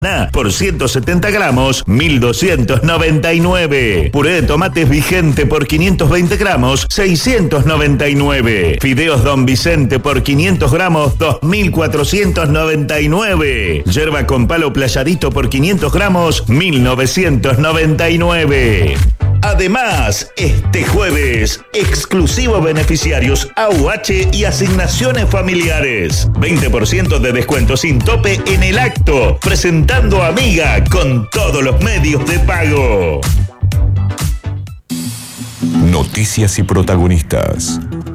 Por 170 gramos, 1.299. Puré de tomates vigente por 520 gramos, 699. Fideos Don Vicente por 500 gramos, 2.499. Yerba con palo playadito por 500 gramos, 1.999. Además, este jueves, exclusivo beneficiarios AUH y asignaciones familiares. 20% de descuento sin tope en el acto. Presentando a Amiga con todos los medios de pago. Noticias y protagonistas.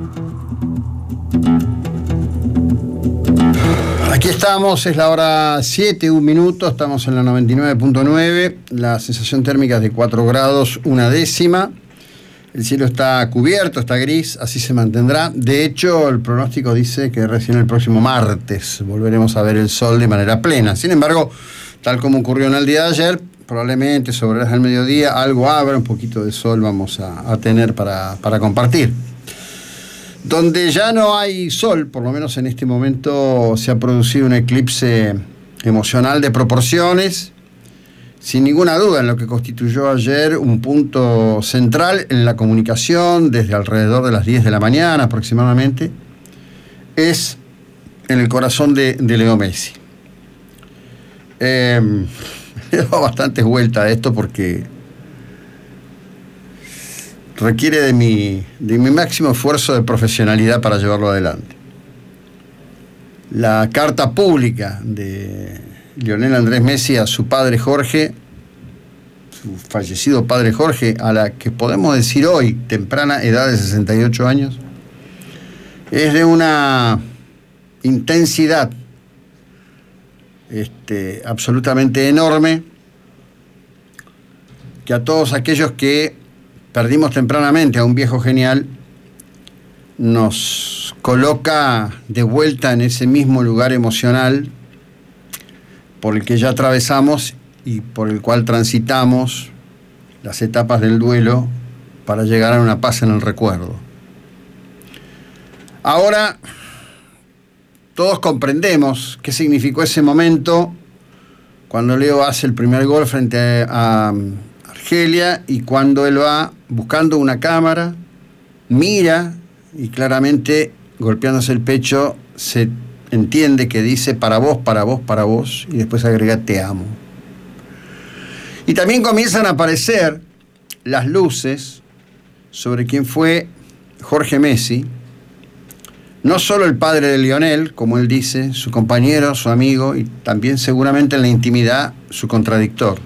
Aquí estamos, es la hora 7, 1 minuto, estamos en la 99.9, la sensación térmica es de 4 grados, 1/10. El cielo está cubierto, está gris, así se mantendrá. De hecho, el pronóstico dice que recién el próximo martes volveremos a ver el sol de manera plena. Sin embargo, tal como ocurrió en el día de ayer, probablemente sobre el mediodía algo abra, un poquito de sol vamos a tener para compartir. Donde ya no hay sol, por lo menos en este momento, se ha producido un eclipse emocional de proporciones, sin ninguna duda en lo que constituyó ayer un punto central en la comunicación desde alrededor de las 10 de la mañana aproximadamente, es en el corazón de Leo Messi. He dado bastantes vueltas a esto porque requiere de mi máximo esfuerzo de profesionalidad para llevarlo adelante. La carta pública de Lionel Andrés Messi a su padre Jorge, su fallecido padre Jorge, a la que podemos decir hoy, temprana edad de 68 años, es de una intensidad absolutamente enorme, que a todos aquellos que perdimos tempranamente a un viejo genial, nos coloca de vuelta en ese mismo lugar emocional por el que ya atravesamos y por el cual transitamos las etapas del duelo para llegar a una paz en el recuerdo. Ahora, todos comprendemos qué significó ese momento cuando Leo hace el primer gol frente a Argelia y cuando él va buscando una cámara, mira y claramente golpeándose el pecho se entiende que dice para vos, para vos, para vos, y después agrega te amo. Y también comienzan a aparecer las luces sobre quién fue Jorge Messi, no solo el padre de Lionel, como él dice, su compañero, su amigo, y también seguramente en la intimidad su contradictor.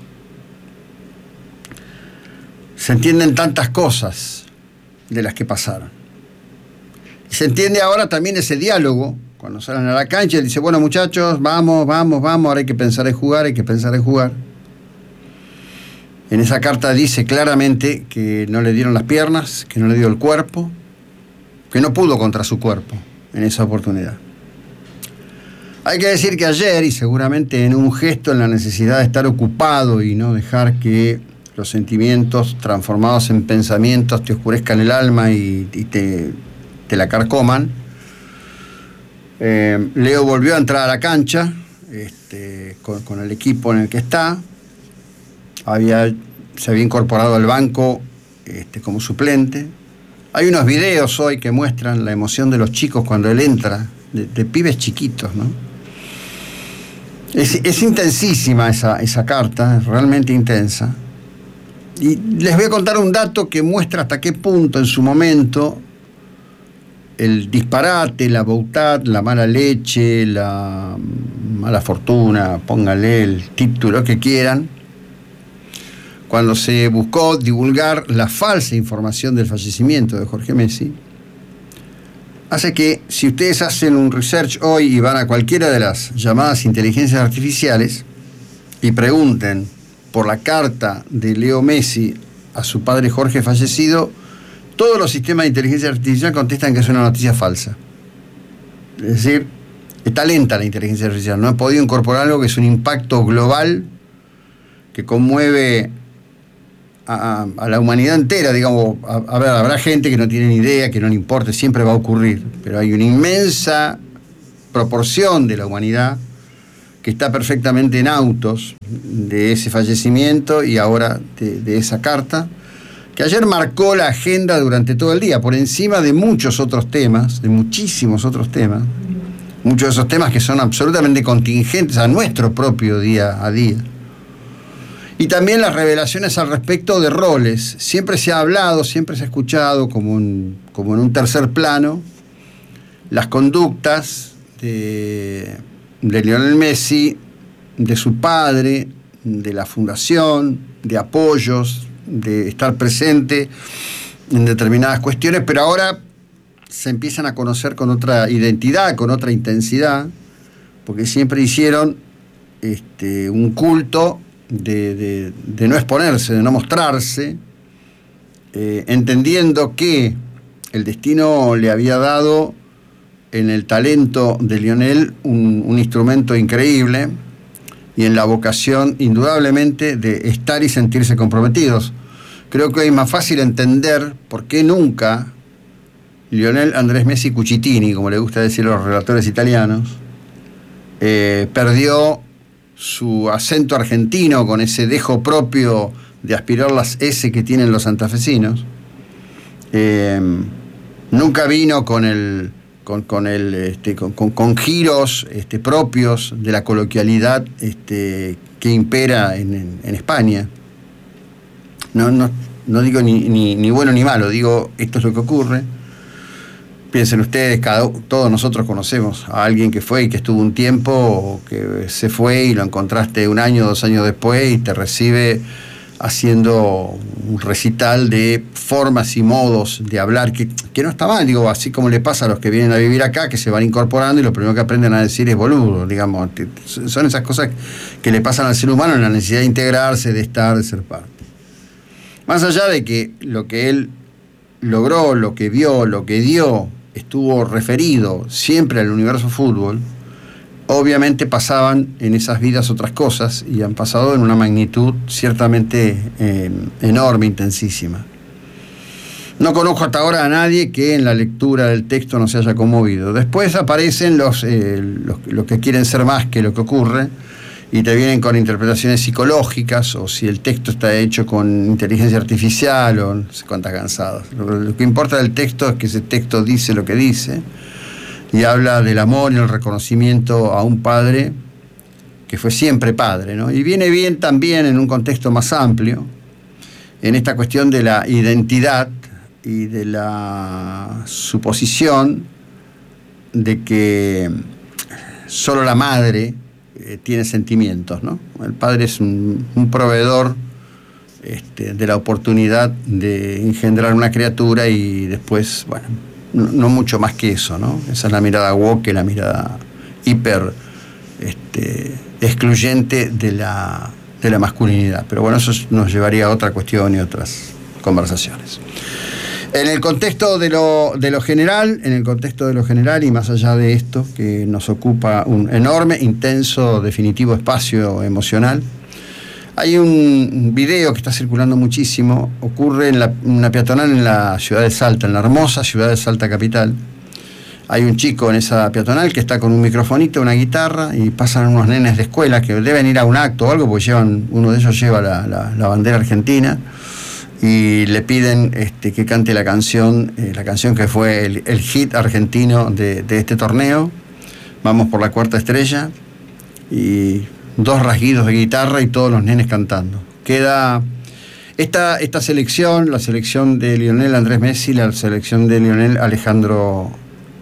Se entienden tantas cosas de las que pasaron. Y se entiende ahora también ese diálogo, cuando salen a la cancha, él dice, bueno muchachos, vamos, ahora hay que pensar en jugar, En esa carta dice claramente que no le dieron las piernas, que no le dio el cuerpo, que no pudo contra su cuerpo en esa oportunidad. Hay que decir que ayer, y seguramente en un gesto en la necesidad de estar ocupado y no dejar que los sentimientos transformados en pensamientos te oscurezcan el alma y te la carcoman, Leo volvió a entrar a la cancha con el equipo en el que está. Se había incorporado al banco como suplente. Hay unos videos hoy que muestran la emoción de los chicos cuando él entra, de pibes chiquitos, ¿no? Es intensísima esa carta, es realmente intensa. Y les voy a contar un dato que muestra hasta qué punto en su momento el disparate, la boutade, la mala leche, la mala fortuna, pónganle el título que quieran, cuando se buscó divulgar la falsa información del fallecimiento de Jorge Messi, hace que si ustedes hacen un research hoy y van a cualquiera de las llamadas inteligencias artificiales y pregunten por la carta de Leo Messi a su padre Jorge fallecido, todos los sistemas de inteligencia artificial contestan que es una noticia falsa. Es decir, está lenta la inteligencia artificial, no ha podido incorporar algo que es un impacto global que conmueve a la humanidad entera, digamos. A ver, habrá gente que no tiene ni idea, que no le importe, siempre va a ocurrir, pero hay una inmensa proporción de la humanidad que está perfectamente en autos de ese fallecimiento y ahora de esa carta, que ayer marcó la agenda durante todo el día, por encima de muchos otros temas, de muchísimos otros temas, muchos de esos temas que son absolutamente contingentes a nuestro propio día a día. Y también las revelaciones al respecto de roles. Siempre se ha hablado, siempre se ha escuchado como en un tercer plano las conductas de Lionel Messi, de su padre, de la fundación, de apoyos, de estar presente en determinadas cuestiones, pero ahora se empiezan a conocer con otra identidad, con otra intensidad, porque siempre hicieron un culto de no exponerse, de no mostrarse, entendiendo que el destino le había dado en el talento de Lionel un instrumento increíble y en la vocación indudablemente de estar y sentirse comprometidos. Creo que hoy es más fácil entender por qué nunca Lionel Andrés Messi Cucitini, como le gusta decir a los relatores italianos, perdió su acento argentino con ese dejo propio de aspirar las S que tienen los santafesinos. Nunca vino con giros propios de la coloquialidad que impera en España. No digo ni bueno ni malo, digo esto es lo que ocurre. Piensen ustedes, todos nosotros conocemos a alguien que fue y que estuvo un tiempo, o que se fue y lo encontraste 1 año, 2 años después y te recibe haciendo un recital de formas y modos de hablar que no está mal, digo, así como le pasa a los que vienen a vivir acá, que se van incorporando y lo primero que aprenden a decir es boludo, digamos. Son esas cosas que le pasan al ser humano en la necesidad de integrarse, de estar, de ser parte. Más allá de que lo que él logró, lo que vio, lo que dio, estuvo referido siempre al universo fútbol, obviamente pasaban en esas vidas otras cosas y han pasado en una magnitud ciertamente enorme, intensísima. No conozco hasta ahora a nadie que en la lectura del texto no se haya conmovido. Después aparecen los que quieren ser más que lo que ocurre y te vienen con interpretaciones psicológicas, o si el texto está hecho con inteligencia artificial, o no sé cuántas cansadas. Lo que importa del texto es que ese texto dice lo que dice y habla del amor y el reconocimiento a un padre que fue siempre padre, ¿no? Y viene bien también en un contexto más amplio, en esta cuestión de la identidad y de la suposición de que solo la madre tiene sentimientos, ¿no? El padre es un proveedor de la oportunidad de engendrar una criatura y después, bueno, no mucho más que eso, ¿no? Esa es la mirada woke, la mirada hiper excluyente de la masculinidad. Pero bueno, eso nos llevaría a otra cuestión y otras conversaciones. En el contexto de lo general, y más allá de esto, que nos ocupa un enorme, intenso, definitivo espacio emocional, hay un video que está circulando muchísimo, ocurre en una peatonal en la ciudad de Salta, en la hermosa ciudad de Salta capital. Hay un chico en esa peatonal que está con un microfonito, una guitarra, y pasan unos nenes de escuela que deben ir a un acto o algo, porque uno de ellos lleva la bandera argentina, y le piden que cante la canción que fue el hit argentino de este torneo, Vamos por la cuarta estrella, y 2 rasguidos de guitarra y todos los nenes cantando. Queda esta selección, la selección de Lionel Andrés Messi, la selección de Lionel Alejandro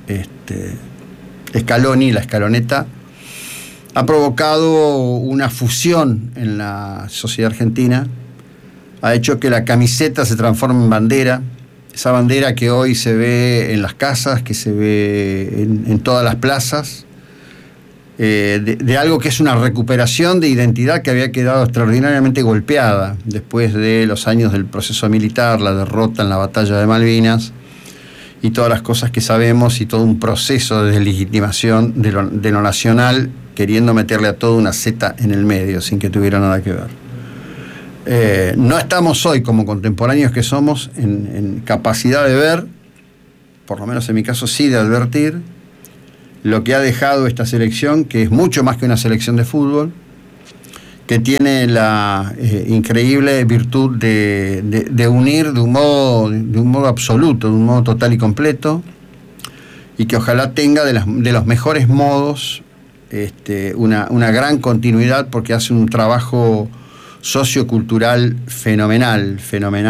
Scaloni, la Scaloneta, ha provocado una fusión en la sociedad argentina, ha hecho que la camiseta se transforme en bandera, esa bandera que hoy se ve en las casas, que se ve en todas las plazas, de algo que es una recuperación de identidad que había quedado extraordinariamente golpeada después de los años del proceso militar, la derrota en la batalla de Malvinas y todas las cosas que sabemos, y todo un proceso de deslegitimación de lo nacional, queriendo meterle a todo una Z en el medio sin que tuviera nada que ver. No estamos hoy, como contemporáneos que somos, en capacidad de ver, por lo menos en mi caso sí, de advertir, lo que ha dejado esta selección, que es mucho más que una selección de fútbol, que tiene la increíble virtud de unir de un modo absoluto, de un modo total y completo, y que ojalá tenga de los mejores modos una gran continuidad, porque hace un trabajo sociocultural fenomenal.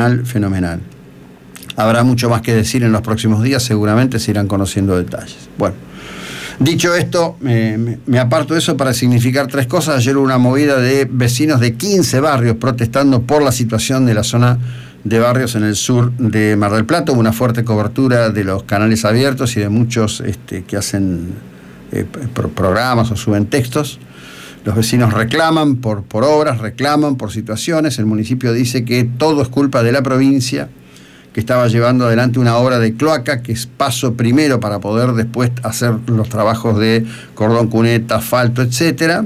Habrá mucho más que decir en los próximos días, seguramente se irán conociendo detalles. Bueno, dicho esto, me aparto de eso para significar 3 cosas. Ayer hubo una movida de vecinos de 15 barrios protestando por la situación de la zona de barrios en el sur de Mar del Plata. Hubo una fuerte cobertura de los canales abiertos y de muchos que hacen programas o suben textos. Los vecinos reclaman por obras, reclaman por situaciones. El municipio dice que todo es culpa de la provincia, que estaba llevando adelante una obra de cloaca, que es paso primero para poder después hacer los trabajos de cordón cuneta, asfalto, etcétera.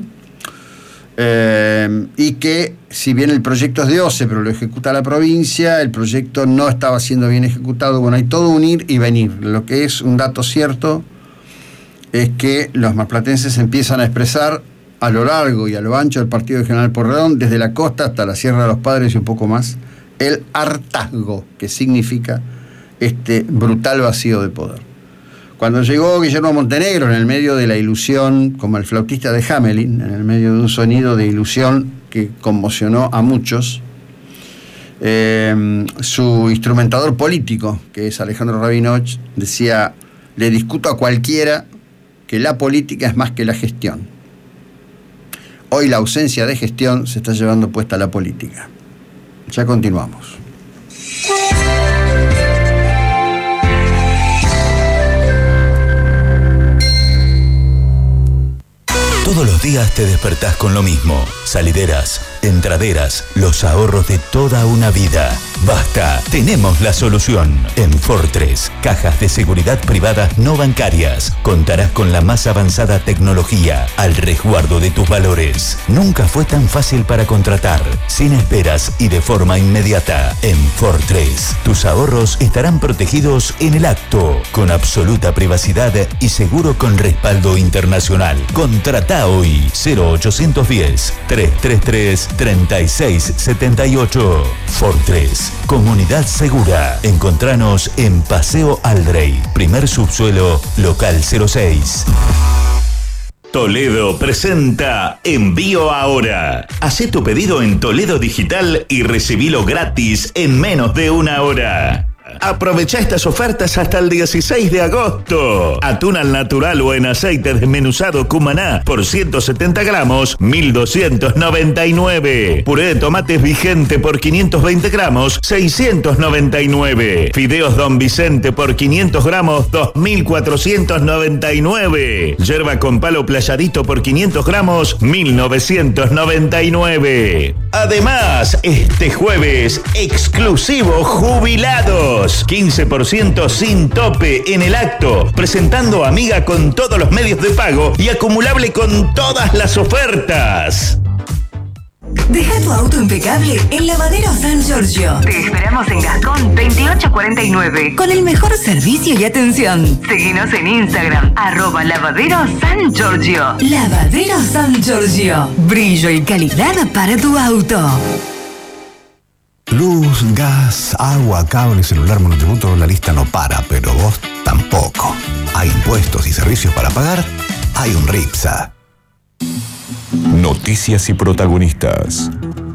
Y que si bien el proyecto es de OCE, pero lo ejecuta la provincia, el proyecto no estaba siendo bien ejecutado. Bueno, hay todo un ir y venir. Lo que es un dato cierto es que los marplatenses empiezan a expresar a lo largo y a lo ancho del partido de General Porredón, desde la costa hasta la Sierra de los Padres y un poco más, el hartazgo que significa este brutal vacío de poder. Cuando llegó Guillermo Montenegro, en el medio de la ilusión, como el flautista de Hamelin, en el medio de un sonido de ilusión que conmocionó a muchos, su instrumentador político, que es Alejandro Rabinoch, decía: le discuto a cualquiera que la política es más que la gestión. Hoy la ausencia de gestión se está llevando puesta a la política. Ya continuamos. Todos los días te despertás con lo mismo. Salideras, entraderas, los ahorros de toda una vida. Basta, tenemos la solución. En Fortress, cajas de seguridad privadas no bancarias. Contarás con la más avanzada tecnología al resguardo de tus valores. Nunca fue tan fácil para contratar, sin esperas y de forma inmediata. En Fortress, tus ahorros estarán protegidos en el acto, con absoluta privacidad y seguro con respaldo internacional. Contratá hoy 0810-333-3678. Fortress, comunidad segura. Encontranos en Paseo Aldrey, primer subsuelo, local 06. Toledo presenta Envío Ahora. Hacé tu pedido en Toledo Digital y recibilo gratis en menos de 1 hora. Aprovecha estas ofertas hasta el 16 de agosto. Atún al natural o en aceite desmenuzado Cumaná por 170 gramos, 1.299. Puré de tomates vigente por 520 gramos, 699. Fideos Don Vicente por 500 gramos, 2.499. Yerba con palo playadito por 500 gramos, 1.999. Además, este jueves, exclusivo jubilados. 15% sin tope en el acto, presentando Amiga con todos los medios de pago y acumulable con todas las ofertas. Deja tu auto impecable en Lavadero San Giorgio. Te esperamos en Gascón 2849 con el mejor servicio y atención. Seguinos en Instagram @Lavadero San Giorgio. Lavadero San Giorgio. Brillo y calidad para tu auto. Luz, gas, agua, cable, celular, monotributo, la lista no para, pero vos tampoco. Hay impuestos y servicios para pagar, hay un RIPSA. Noticias y protagonistas.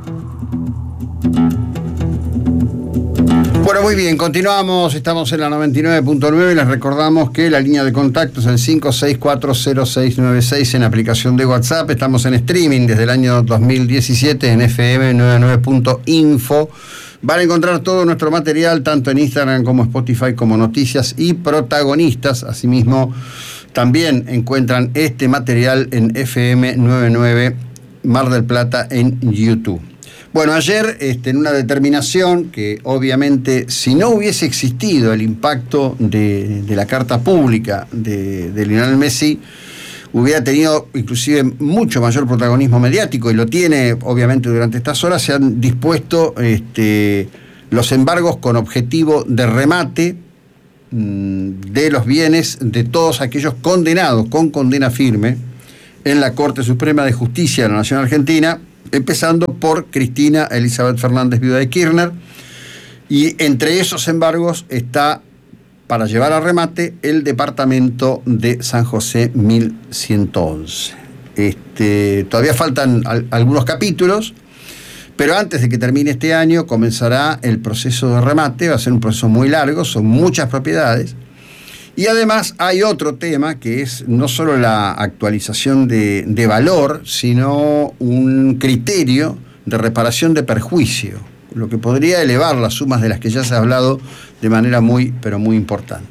Bueno, muy bien, continuamos, estamos en la 99.9 y les recordamos que la línea de contacto es el 5640696 en aplicación de WhatsApp. Estamos en streaming desde el año 2017 en fm99.info. Van a encontrar todo nuestro material tanto en Instagram como Spotify como Noticias y Protagonistas. Asimismo, también encuentran este material en FM99 Mar del Plata en YouTube. Bueno, ayer en una determinación que obviamente si no hubiese existido el impacto de la carta pública de Lionel Messi, hubiera tenido inclusive mucho mayor protagonismo mediático, y lo tiene obviamente durante estas horas. Se han dispuesto los embargos con objetivo de remate de los bienes de todos aquellos condenados con condena firme en la Corte Suprema de Justicia de la Nación Argentina, empezando por Cristina Elizabeth Fernández, viuda de Kirchner, y entre esos embargos está, para llevar a remate, el departamento de San José 1111. Todavía faltan algunos capítulos, pero antes de que termine este año comenzará el proceso de remate. Va a ser un proceso muy largo, son muchas propiedades. Y además hay otro tema que es no solo la actualización de valor, sino un criterio de reparación de perjuicio, lo que podría elevar las sumas de las que ya se ha hablado de manera muy, pero muy importante.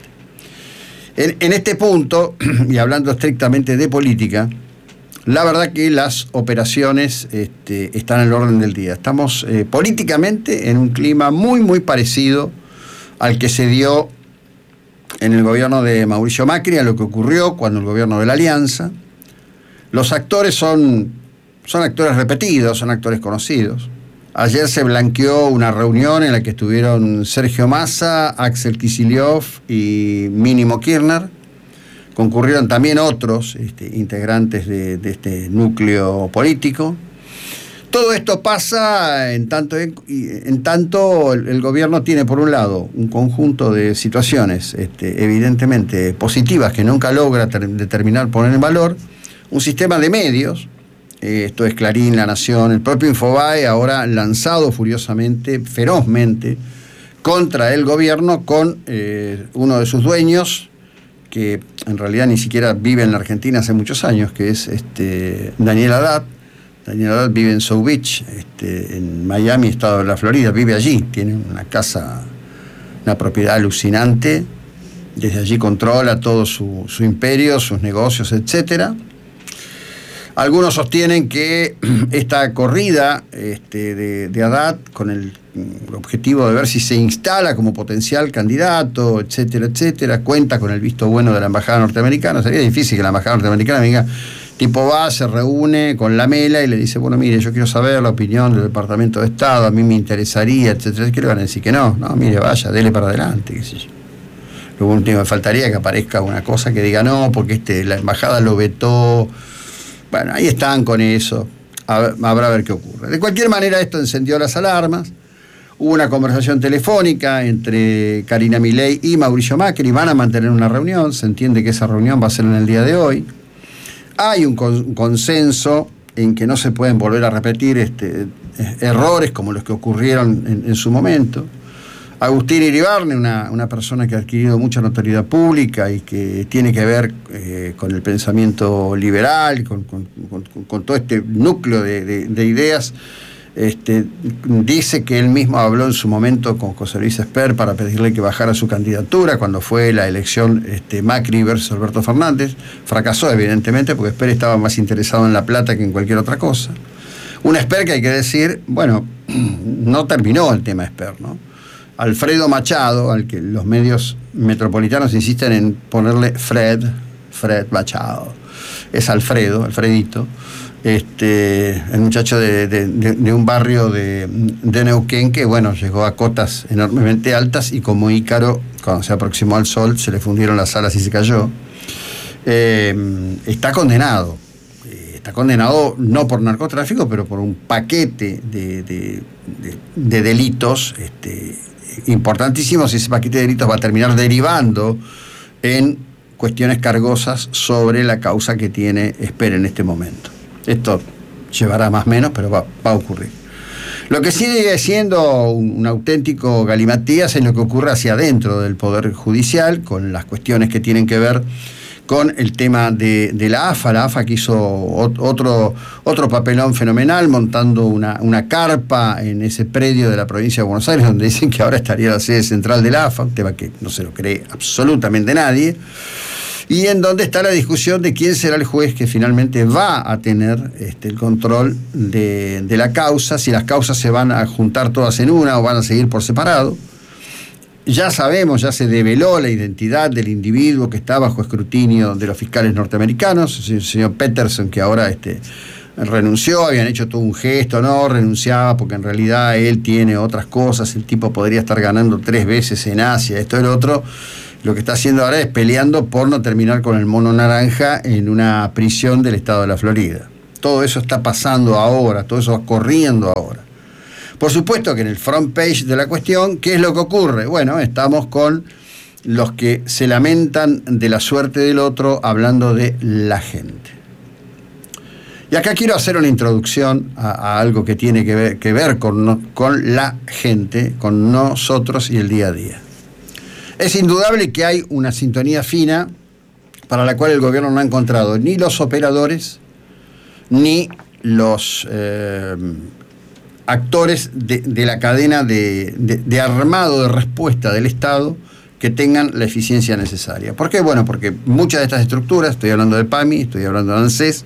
En este punto, y hablando estrictamente de política, la verdad que las operaciones están en el orden del día. Estamos políticamente en un clima muy, muy parecido al que se dio en el gobierno de Mauricio Macri, a lo que ocurrió cuando el gobierno de la Alianza. Los actores son actores repetidos, son actores conocidos. Ayer se blanqueó una reunión en la que estuvieron Sergio Massa, Axel Kicillof y Mínimo Kirchner. Concurrieron también otros integrantes de este núcleo político. Todo esto pasa en tanto el gobierno tiene, por un lado, un conjunto de situaciones evidentemente positivas que nunca logra determinar, poner en valor, un sistema de medios, esto es Clarín, La Nación, el propio Infobae, ahora lanzado furiosamente, ferozmente, contra el gobierno con uno de sus dueños, que en realidad ni siquiera vive en la Argentina hace muchos años, que es Daniel Haddad. Daniel Haddad vive en South Beach, en Miami, estado de la Florida, vive allí, tiene una casa, una propiedad alucinante, desde allí controla todo su imperio, sus negocios, etcétera. Algunos sostienen que esta corrida de Haddad, con el objetivo de ver si se instala como potencial candidato, etcétera, etcétera, cuenta con el visto bueno de la embajada norteamericana. Sería difícil que la embajada norteamericana me diga, tipo va, se reúne con Lamela y le dice, bueno, mire, yo quiero saber la opinión del Departamento de Estado, a mí me interesaría, etcétera. ¿Qué le van a decir? Que no, mire, vaya, dele para adelante, qué sé yo. Lo último que faltaría que aparezca una cosa que diga, no, porque la embajada lo vetó. Bueno, ahí están con eso. Habrá a ver qué ocurre. De cualquier manera, esto encendió las alarmas. Hubo una conversación telefónica entre Karina Milei y Mauricio Macri. Van a mantener una reunión. Se entiende que esa reunión va a ser en el día de hoy. Hay un consenso en que no se pueden volver a repetir errores como los que ocurrieron en su momento. Agustín Iribarne, una persona que ha adquirido mucha notoriedad pública y que tiene que ver con el pensamiento liberal, con todo este núcleo de ideas, dice que él mismo habló en su momento con José Luis Esper para pedirle que bajara su candidatura cuando fue la elección Macri versus Alberto Fernández. Fracasó, evidentemente, porque Esper estaba más interesado en la plata que en cualquier otra cosa. Un Esper que hay que decir, bueno, no terminó el tema Esper, ¿no? Alfredo Machado, al que los medios metropolitanos insisten en ponerle Fred Machado, es Alfredito, el muchacho de un barrio de Neuquén que, bueno, llegó a cotas enormemente altas y como Ícaro, cuando se aproximó al sol, se le fundieron las alas y se cayó. Está condenado. Está condenado no por narcotráfico, pero por un paquete de delitos importantísimos, y ese paquete de delitos va a terminar derivando en cuestiones cargosas sobre la causa que tiene Esper en este momento. Esto llevará más o menos, pero va a ocurrir. Lo que sigue siendo un auténtico galimatías es lo que ocurre hacia adentro del Poder Judicial, con las cuestiones que tienen que ver con el tema de la AFA que hizo otro papelón fenomenal, montando una carpa en ese predio de la provincia de Buenos Aires, donde dicen que ahora estaría la sede central de la AFA, un tema que no se lo cree absolutamente nadie, y en donde está la discusión de quién será el juez que finalmente va a tener el control de la causa, si las causas se van a juntar todas en una o van a seguir por separado. Ya sabemos, ya se develó la identidad del individuo que está bajo escrutinio de los fiscales norteamericanos, el señor Peterson, que ahora renunció, habían hecho todo un gesto, no renunciaba porque en realidad él tiene otras cosas, el tipo podría estar ganando 3 veces en Asia, esto y lo otro, lo que está haciendo ahora es peleando por no terminar con el mono naranja en una prisión del estado de la Florida. Todo eso está pasando ahora, todo eso va corriendo ahora. Por supuesto que en el front page de la cuestión, ¿qué es lo que ocurre? Bueno, estamos con los que se lamentan de la suerte del otro, hablando de la gente. Y acá quiero hacer una introducción a algo que tiene que ver con la gente, con nosotros y el día a día. Es indudable que hay una sintonía fina para la cual el gobierno no ha encontrado ni los operadores ni los actores de la cadena de armado de respuesta del Estado que tengan la eficiencia necesaria. ¿Por qué? Bueno, porque muchas de estas estructuras, estoy hablando del PAMI, estoy hablando de ANSES,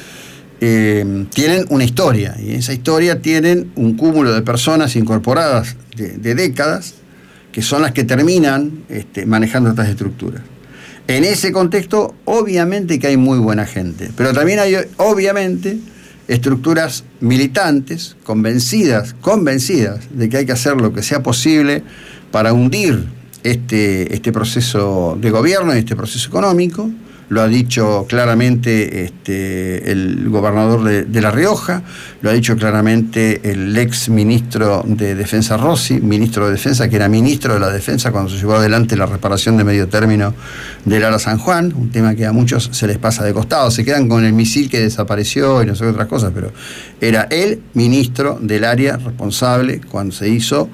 tienen una historia, y en esa historia tienen un cúmulo de personas incorporadas de décadas, que son las que terminan manejando estas estructuras. En ese contexto, obviamente que hay muy buena gente, pero también hay, obviamente, estructuras militantes, convencidas de que hay que hacer lo que sea posible para hundir este proceso de gobierno y este proceso económico. Lo ha dicho claramente el gobernador de La Rioja, lo ha dicho claramente el ex ministro de Defensa Rossi, ministro de Defensa, que era ministro de la Defensa cuando se llevó adelante la reparación de medio término del Ala San Juan, un tema que a muchos se les pasa de costado, se quedan con el misil que desapareció y no sé qué otras cosas, pero era el ministro del área responsable cuando se hizo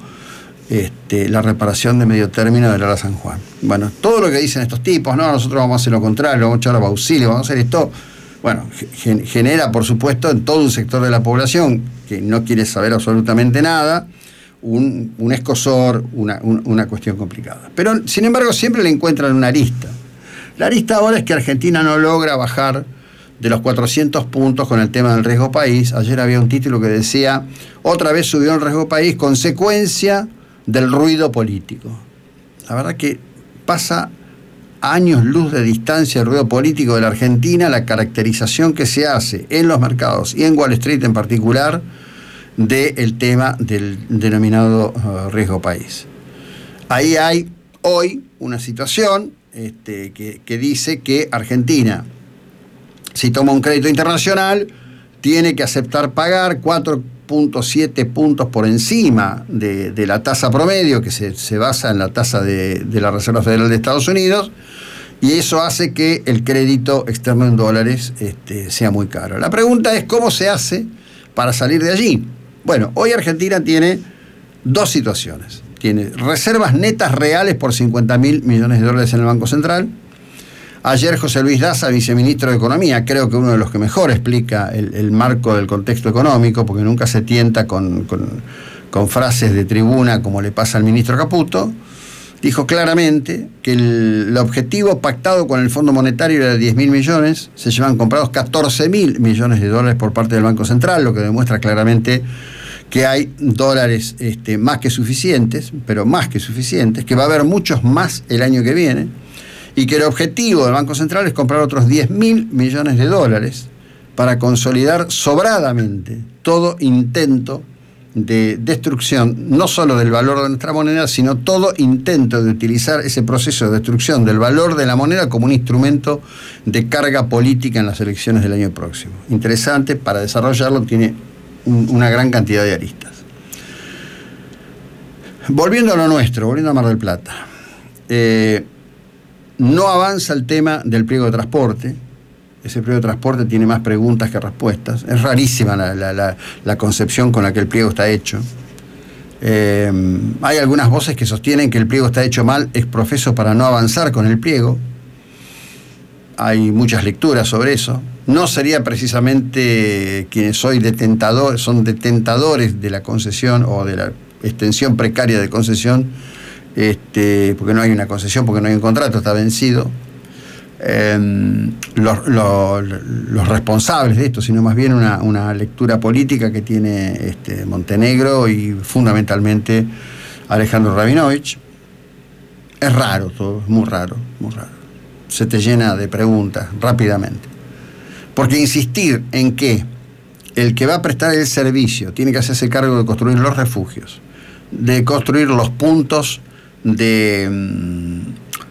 la reparación de medio término del Ala San Juan. Bueno, todo lo que dicen estos tipos, no, nosotros vamos a hacer lo contrario, vamos a echar a auxilio, vamos a hacer esto, bueno, genera, por supuesto, en todo un sector de la población que no quiere saber absolutamente nada, un escozor, una cuestión complicada. Pero, sin embargo, siempre le encuentran una arista. La arista ahora es que Argentina no logra bajar de los 400 puntos con el tema del riesgo país. Ayer había un título que decía, otra vez subió el riesgo país, consecuencia del ruido político. La verdad que pasa a años luz de distancia el ruido político de la Argentina, la caracterización que se hace en los mercados y en Wall Street en particular del tema del denominado riesgo país. Ahí hay hoy una situación que dice que Argentina, si toma un crédito internacional, tiene que aceptar pagar 4.7 puntos por encima de la tasa promedio, que se basa en la tasa de la Reserva Federal de Estados Unidos, y eso hace que el crédito externo en dólares sea muy caro. La pregunta es, ¿cómo se hace para salir de allí? Bueno, hoy Argentina tiene dos situaciones. Tiene reservas netas reales por 50.000 millones de dólares en el Banco Central. Ayer José Luis Daza, viceministro de Economía, creo que uno de los que mejor explica el marco del contexto económico, porque nunca se tienta con frases de tribuna como le pasa al ministro Caputo, dijo claramente que el objetivo pactado con el Fondo Monetario era de 10.000 millones, se llevan comprados 14.000 millones de dólares por parte del Banco Central, lo que demuestra claramente que hay dólares más que suficientes, pero más que suficientes, que va a haber muchos más el año que viene, y que el objetivo del Banco Central es comprar otros 10.000 millones de dólares para consolidar sobradamente todo intento de destrucción, no solo del valor de nuestra moneda, sino todo intento de utilizar ese proceso de destrucción del valor de la moneda como un instrumento de carga política en las elecciones del año próximo. Interesante, para desarrollarlo tiene una gran cantidad de aristas. Volviendo a lo nuestro, volviendo a Mar del Plata, no avanza el tema del pliego de transporte. Ese pliego de transporte tiene más preguntas que respuestas. Es rarísima la concepción con la que el pliego está hecho. Hay algunas voces que sostienen que el pliego está hecho mal ex profeso para no avanzar con el pliego. Hay muchas lecturas sobre eso. No sería precisamente quienes son detentadores de la concesión o de la extensión precaria de concesión, porque no hay una concesión, porque no hay un contrato, está vencido. Los responsables de esto, sino más bien una lectura política que tiene Montenegro y fundamentalmente Alejandro Rabinovich. Es raro todo, es muy raro, muy raro. Se te llena de preguntas rápidamente. Porque insistir en que el que va a prestar el servicio tiene que hacerse cargo de construir los refugios, de construir los puntos de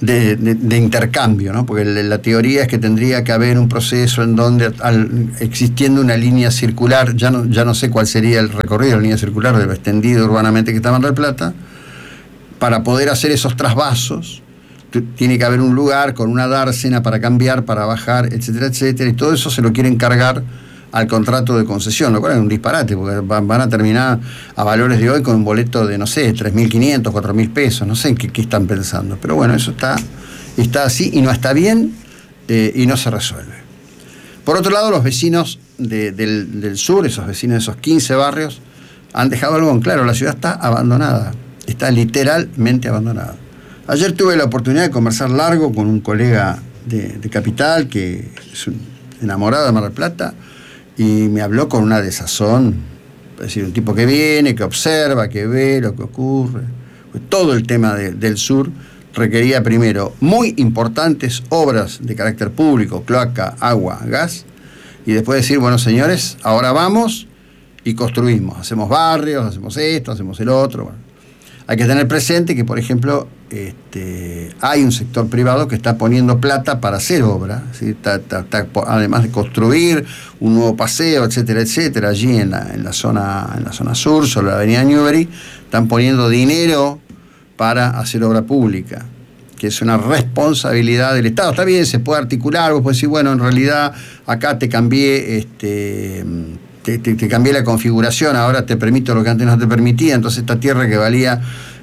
de intercambio, ¿no? Porque la teoría es que tendría que haber un proceso en donde, existiendo una línea circular, ya no sé cuál sería el recorrido de la línea circular de lo extendido urbanamente que está en Mar del Plata, para poder hacer esos trasvasos, tiene que haber un lugar con una dársena para cambiar, para bajar, etcétera, etcétera, y todo eso se lo quieren cargar al contrato de concesión, lo cual es un disparate, porque van a terminar a valores de hoy con un boleto de, no sé, 3.500, 4.000 pesos, no sé en qué están pensando, pero bueno, eso está así y no está bien, y no se resuelve. Por otro lado, los vecinos del sur, esos vecinos de esos 15 barrios, han dejado algo en claro: la ciudad está abandonada, está literalmente abandonada. Ayer tuve la oportunidad de conversar largo con un colega de Capital, que es un enamorado de Mar del Plata, y me habló con una desazón, es decir, un tipo que viene, que observa, que ve lo que ocurre. Todo el tema del sur requería primero muy importantes obras de carácter público, cloaca, agua, gas, y después decir, bueno, señores, ahora vamos y construimos, hacemos barrios, hacemos esto, hacemos el otro. Bueno, hay que tener presente que, por ejemplo, hay un sector privado que está poniendo plata para hacer obra, ¿sí? Además de construir un nuevo paseo, etcétera, etcétera, allí en la zona sur, sobre la avenida Newbery, están poniendo dinero para hacer obra pública, que es una responsabilidad del Estado. Está bien, se puede articular, vos podés decir, bueno, en realidad acá te cambié te cambié la configuración, ahora te permito lo que antes no te permitía, entonces esta tierra que valía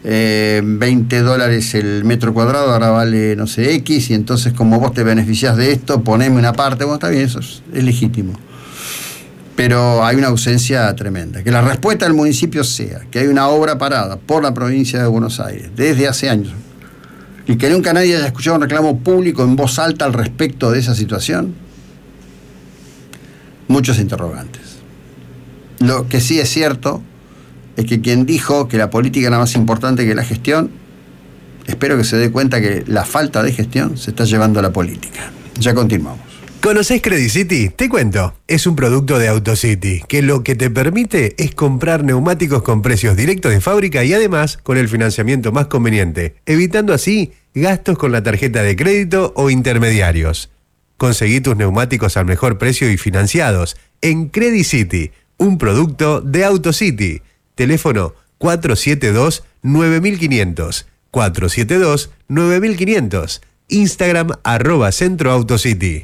$20 el metro cuadrado, ahora vale, no sé, X, y entonces como vos te beneficiás de esto, poneme una parte. Bueno, está bien, eso es legítimo. Pero hay una ausencia tremenda. Que la respuesta del municipio sea que hay una obra parada por la provincia de Buenos Aires desde hace años, y que nunca nadie haya escuchado un reclamo público en voz alta al respecto de esa situación, muchos interrogantes. Lo que sí es cierto es que quien dijo que la política era más importante que la gestión, espero que se dé cuenta que la falta de gestión se está llevando a la política. Ya continuamos. ¿Conocés Credit City? Te cuento. Es un producto de AutoCity que lo que te permite es comprar neumáticos con precios directos de fábrica y además con el financiamiento más conveniente, evitando así gastos con la tarjeta de crédito o intermediarios. Conseguí tus neumáticos al mejor precio y financiados en Credit City, un producto de AutoCity. Teléfono 472-9500. 472-9500. Instagram @centroautocity.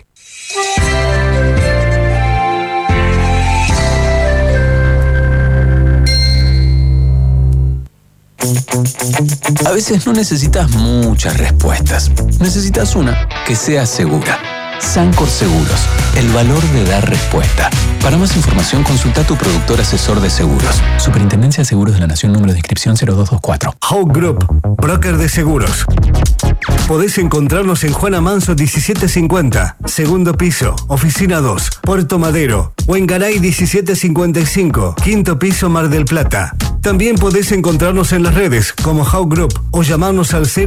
A veces no necesitas muchas respuestas. Necesitas una que sea segura. Sancor Seguros, el valor de dar respuesta. Para más información, consulta a tu productor asesor de seguros. Superintendencia de Seguros de la Nación, número de inscripción 0224. Hawk Group, broker de seguros. Podés encontrarnos en Juana Manso 1750, segundo piso, oficina 2, Puerto Madero, o en Garay 1755, quinto piso, Mar del Plata. También podés encontrarnos en las redes como Hawk Group o llamarnos al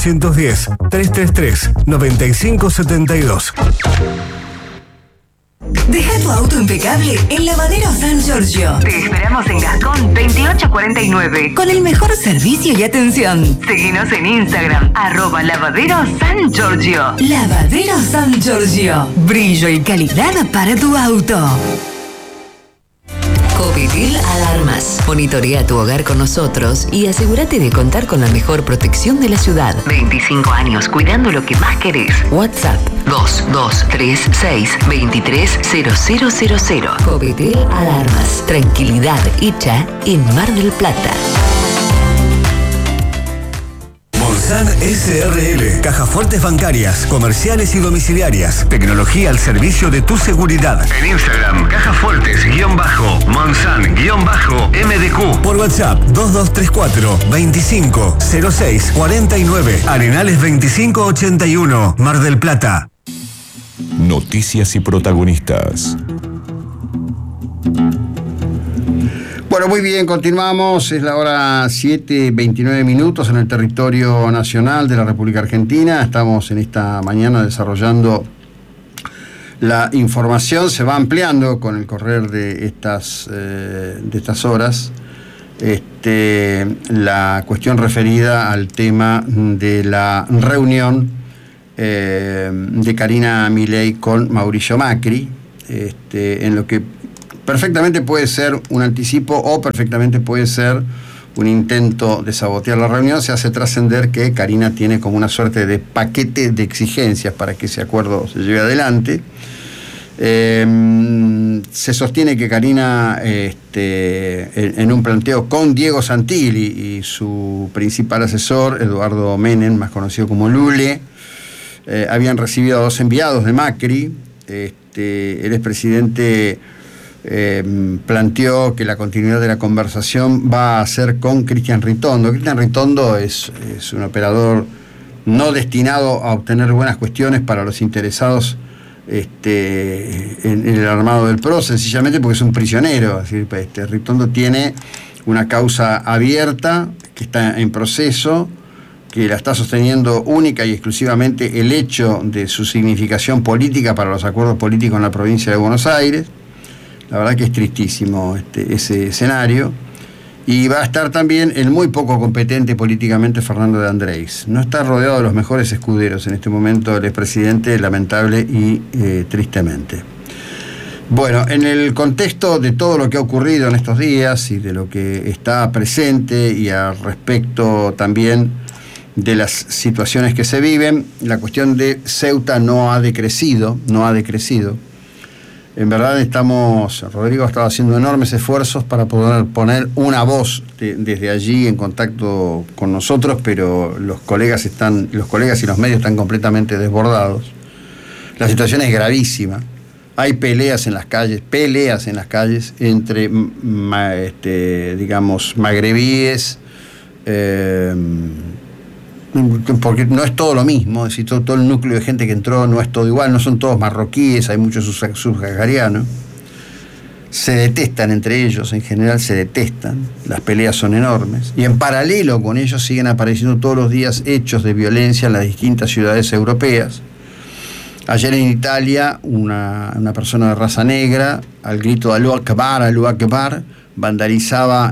0810-333-9572. Deja tu auto impecable en Lavadero San Giorgio. Te esperamos en Gascón 2849 con el mejor servicio y atención. Seguinos en Instagram @Lavadero San Giorgio. Lavadero San Giorgio. Brillo y calidad para tu auto. Covitil Alarmas. Monitorea tu hogar con nosotros y asegúrate de contar con la mejor protección de la ciudad. 25 años cuidando lo que más querés. WhatsApp 2236-230000. Covitil Alarmas. Tranquilidad hecha en Mar del Plata. Monsan SRL, cajas fuertes bancarias, comerciales y domiciliarias. Tecnología al servicio de tu seguridad. En Instagram, cajafuertes_Monsan_MDQ. Por WhatsApp 2234-250649. Arenales 2581, Mar del Plata. Noticias y protagonistas. Bueno, muy bien, continuamos. Es la hora 7:29 en el territorio nacional de la República Argentina. Estamos en esta mañana desarrollando la información. Se va ampliando con el correr de estas horas. la cuestión referida al tema de la reunión de Karina Milei con Mauricio Macri, en lo que perfectamente puede ser un anticipo o perfectamente puede ser un intento de sabotear la reunión. Se hace trascender que Karina tiene como una suerte de paquete de exigencias para que ese acuerdo se lleve adelante. Se sostiene que Karina, en un planteo con Diego Santilli y su principal asesor, Eduardo Menem, más conocido como Lule, habían recibido a 2 enviados de Macri. El expresidente planteó que la continuidad de la conversación va a ser con Cristian Ritondo. Cristian Ritondo es un operador no destinado a obtener buenas cuestiones para los interesados en el armado del PRO, sencillamente porque es un prisionero. Es decir, Ritondo tiene una causa abierta que está en proceso, que la está sosteniendo única y exclusivamente el hecho de su significación política para los acuerdos políticos en la provincia de Buenos Aires. La verdad que es tristísimo ese escenario. Y va a estar también el muy poco competente políticamente Fernando de Andrés. No está rodeado de los mejores escuderos en este momento el expresidente, lamentable y tristemente. Bueno, en el contexto de todo lo que ha ocurrido en estos días y de lo que está presente y al respecto también de las situaciones que se viven, la cuestión de Ceuta no ha decrecido. En verdad Rodrigo ha estado haciendo enormes esfuerzos para poder poner una voz desde allí en contacto con nosotros, pero los colegas y los medios están completamente desbordados. La situación es gravísima. Hay peleas en las calles entre, digamos, magrebíes, porque no es todo lo mismo, es decir, todo el núcleo de gente que entró no es todo igual, no son todos marroquíes, hay muchos subsaharianos. Se detestan entre ellos, en general se detestan, las peleas son enormes, y en paralelo con ellos siguen apareciendo todos los días hechos de violencia en las distintas ciudades europeas. Ayer en Italia, una persona de raza negra, al grito de Allahu Akbar, vandalizaba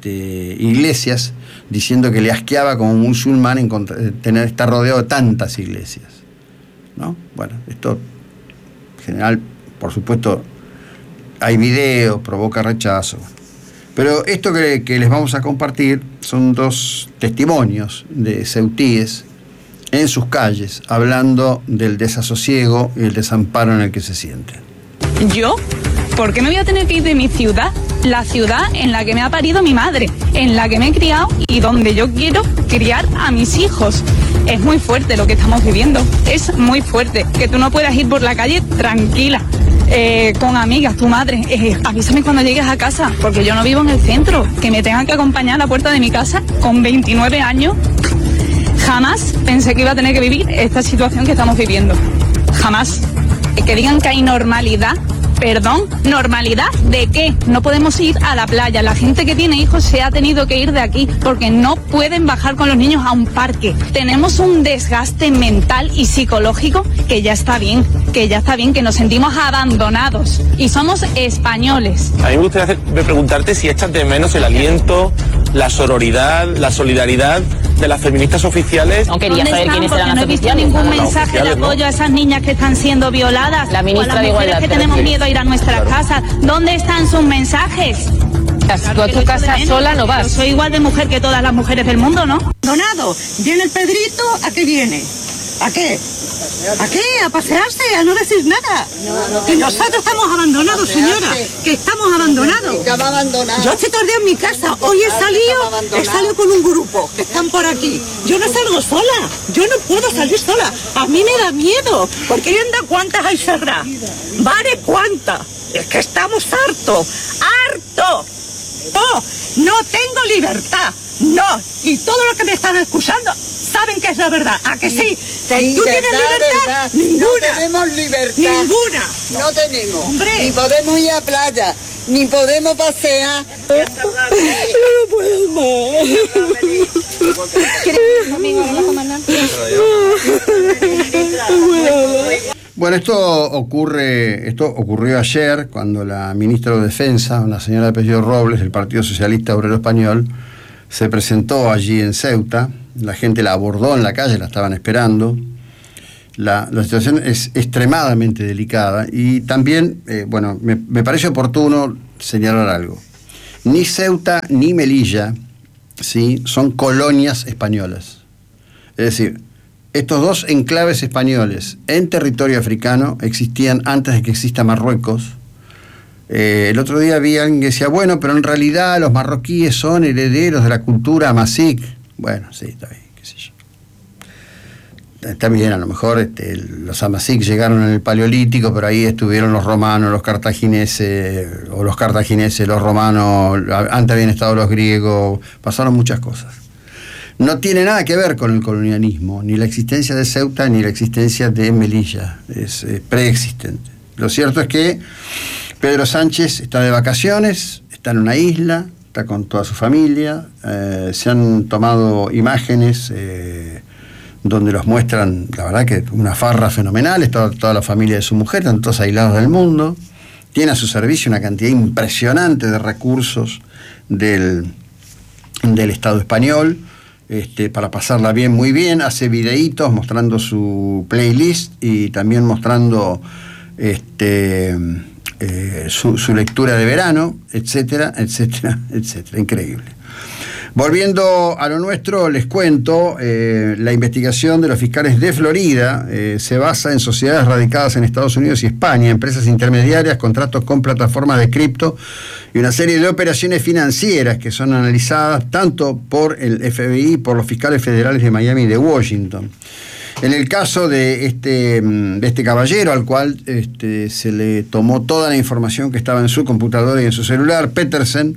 iglesias, diciendo que le asqueaba como musulmán estar rodeado de tantas iglesias, ¿no? Bueno, esto en general, por supuesto, hay videos, provoca rechazo. Pero esto que les vamos a compartir son 2 testimonios de ceutíes en sus calles, hablando del desasosiego y el desamparo en el que se sienten. ¿Yo? ¿Por qué me voy a tener que ir de mi ciudad? La ciudad en la que me ha parido mi madre, en la que me he criado y donde yo quiero criar a mis hijos. Es muy fuerte lo que estamos viviendo, es muy fuerte. Que tú no puedas ir por la calle tranquila, con amigas, tu madre. Avísame cuando llegues a casa, porque yo no vivo en el centro. Que me tengan que acompañar a la puerta de mi casa con 29 años. Jamás pensé que iba a tener que vivir esta situación que estamos viviendo. Jamás. Que digan que hay normalidad. Perdón, ¿normalidad de qué? No podemos ir a la playa. La gente que tiene hijos se ha tenido que ir de aquí porque no pueden bajar con los niños a un parque. Tenemos un desgaste mental y psicológico que ya está bien, que nos sentimos abandonados y somos españoles. A mí me gustaría preguntarte si echas de menos el aliento, la sororidad, la solidaridad de las feministas oficiales. No quería saber quiénes eran las oficiales. No he visto ningún mensaje de apoyo a esas niñas que están siendo violadas. La ministra de Igualdad. Que tenemos miedo a ir a nuestras casas. ¿Dónde están sus mensajes? Tú a tu casa sola no vas. Yo soy igual de mujer que todas las mujeres del mundo, ¿no? Donado, viene el Pedrito, ¿a qué viene? ¿A qué? ¿A qué? ¿A pasearse? ¿A no decir nada? Que nosotros estamos abandonados, señora. Que estamos abandonados. Yo estoy todo el día en mi casa. Hoy he salido con un grupo que están por aquí. Yo no salgo sola. Yo no puedo salir sola. A mí me da miedo. Porque hoy anda cuántas hay cerradas. Vale, cuántas. Es que estamos hartos. ¡Harto! No tengo libertad. No. Y todos los que me están escuchando saben que es la verdad. ¿A que sí? ¿Tú tienes libertad? Ninguna. No tenemos libertad. Ninguna. No tenemos. Hombre. Ni podemos ir a playa, ni podemos pasear. No puedo más. ¿Quieres ir conmigo, comandante? Bueno, esto ocurrió ayer cuando la ministra de Defensa, una señora de apellido Robles, del Partido Socialista Obrero Español, se presentó allí en Ceuta. La gente la abordó en la calle, la estaban esperando. La situación es extremadamente delicada y también, me parece oportuno señalar algo. Ni Ceuta ni Melilla, ¿sí?, son colonias españolas. Es decir, estos dos enclaves españoles en territorio africano existían antes de que exista Marruecos. El otro día vi a alguien que decía, bueno, pero en realidad los marroquíes son herederos de la cultura amazigh. Bueno, sí, está bien, qué sé yo. Está bien, a lo mejor los amazigh llegaron en el Paleolítico, pero ahí estuvieron los romanos, los cartagineses, los romanos, antes habían estado los griegos, pasaron muchas cosas. No tiene nada que ver con el colonialismo, ni la existencia de Ceuta ni la existencia de Melilla, es preexistente. Lo cierto es que Pedro Sánchez está de vacaciones, está en una isla, está con toda su familia, se han tomado imágenes donde los muestran, la verdad que una farra fenomenal, está toda la familia de su mujer, están todos aislados del mundo, tiene a su servicio una cantidad impresionante de recursos del Estado español, para pasarla bien, muy bien, hace videitos mostrando su playlist y también mostrando su lectura de verano, etcétera, etcétera, etcétera. Increíble. Volviendo a lo nuestro, les cuento, la investigación de los fiscales de Florida se basa en sociedades radicadas en Estados Unidos y España, empresas intermediarias, contratos con plataformas de cripto y una serie de operaciones financieras que son analizadas tanto por el FBI, por los fiscales federales de Miami y de Washington. En el caso de este caballero, al cual se le tomó toda la información que estaba en su computadora y en su celular, Petersen,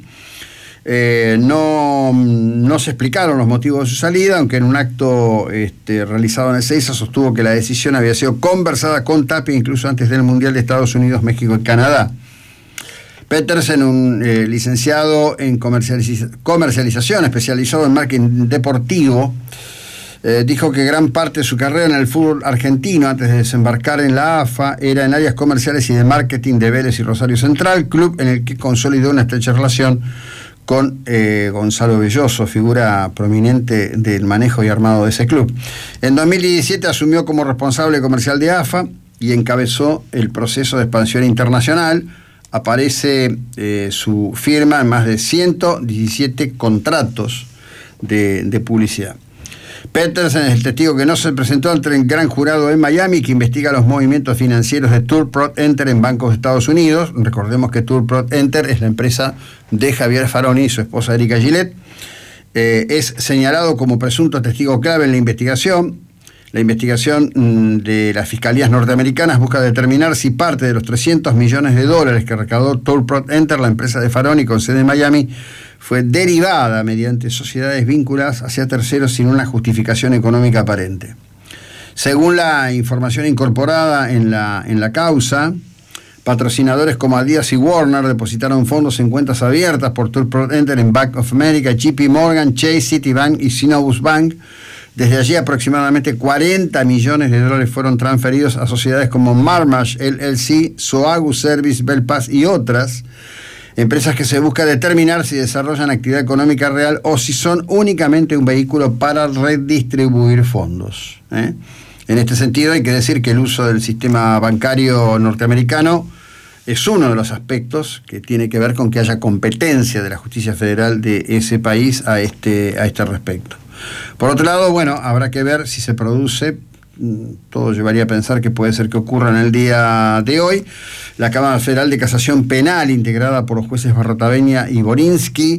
no se explicaron los motivos de su salida, aunque en un acto realizado en Ezeiza sostuvo que la decisión había sido conversada con Tapia incluso antes del Mundial de Estados Unidos, México y Canadá. Petersen, un licenciado en comercialización, especializado en marketing deportivo, dijo que gran parte de su carrera en el fútbol argentino, antes de desembarcar en la AFA, era en áreas comerciales y de marketing de Vélez y Rosario Central, club en el que consolidó una estrecha relación con Gonzalo Belloso, figura prominente del manejo y armado de ese club. En 2017 asumió como responsable comercial de AFA y encabezó el proceso de expansión internacional. Aparece su firma en más de 117 contratos de publicidad. Petersen es el testigo que no se presentó ante el gran jurado en Miami que investiga los movimientos financieros de Tourprot Enter en bancos de Estados Unidos. Recordemos que Tourprot Enter es la empresa de Javier Faroni y su esposa Erika Gillette. Es señalado como presunto testigo clave en la investigación. La investigación de las fiscalías norteamericanas busca determinar si parte de los $300 millones que recaudó Tourprot Enter, la empresa de Faroni con sede en Miami, fue derivada mediante sociedades vinculadas hacia terceros sin una justificación económica aparente. Según la información incorporada en la causa, patrocinadores como Adidas y Warner depositaron fondos en cuentas abiertas por Tourprot Enter en Bank of America, JP Morgan, Chase, Citibank y Synovus Bank. Desde allí aproximadamente $40 millones fueron transferidos a sociedades como Marmash, LLC, Soagu Service, Belpass y otras, empresas que se busca determinar si desarrollan actividad económica real o si son únicamente un vehículo para redistribuir fondos. En este sentido hay que decir que el uso del sistema bancario norteamericano es uno de los aspectos que tiene que ver con que haya competencia de la justicia federal de ese país a este respecto. Por otro lado, bueno, habrá que ver si se produce, todo llevaría a pensar que puede ser que ocurra en el día de hoy. La Cámara Federal de Casación Penal, integrada por los jueces Barrotaveña y Borinsky,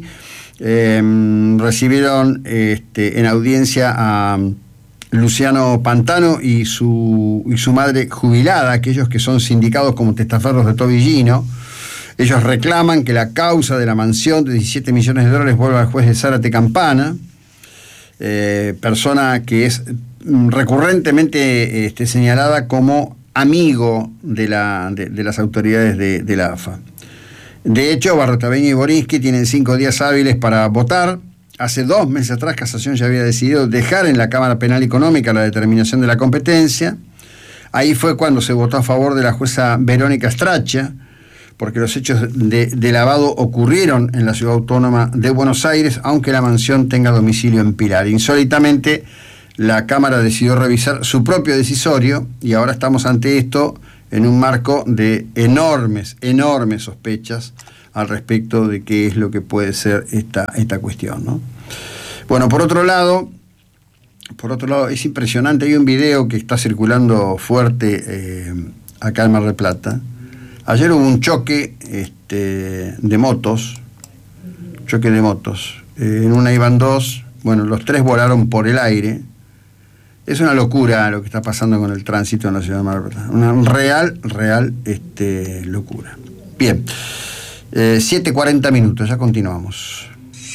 recibieron en audiencia a Luciano Pantano y su madre jubilada, aquellos que son sindicados como testaferros de Tobillino. Ellos reclaman que la causa de la mansión de $17 millones vuelva al juez de Zárate Campana, persona que es recurrentemente señalada como amigo de las autoridades de la AFA. De hecho, Barrotaveña y Borinsky tienen 5 días hábiles para votar. Hace 2 meses atrás, Casación ya había decidido dejar en la Cámara Penal Económica la determinación de la competencia. Ahí fue cuando se votó a favor de la jueza Verónica Straccia, porque los hechos de lavado ocurrieron en la Ciudad Autónoma de Buenos Aires, aunque la mansión tenga domicilio en Pilar. Insólitamente, la Cámara decidió revisar su propio decisorio y ahora estamos ante esto en un marco de enormes sospechas al respecto de qué es lo que puede ser esta cuestión, ¿no? Bueno, por otro lado, es impresionante, hay un video que está circulando fuerte acá en Mar del Plata. Ayer hubo un choque de motos, en una iban dos, bueno, los tres volaron por el aire. Es una locura lo que está pasando con el tránsito en la ciudad de Mar del Plata, una real locura. Bien, 7:40 minutos, ya continuamos.